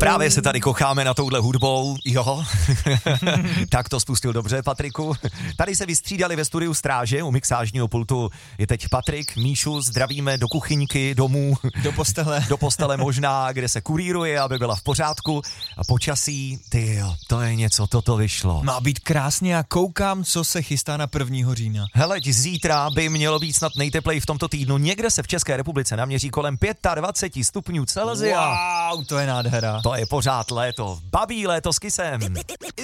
Právě se tady kocháme na touhle hudbou, jo. Tak to spustil dobře, Patriku. Tady se vystřídali ve studiu stráže, u mixážního pultu je teď Patrik, Míšu, zdravíme do kuchyňky, domů. Do postele možná, kde se kuríruje, aby byla v pořádku. A počasí, tyjo, to je něco, toto vyšlo. Má být krásně a koukám, co se chystá na 1. října. Hele, zítra by mělo být snad nejteplej v tomto týdnu. Někde se v České republice naměří kolem 25 stupňů Celsia. Wow, to je nádhera. To je pořád léto. Babí léto s Kissem.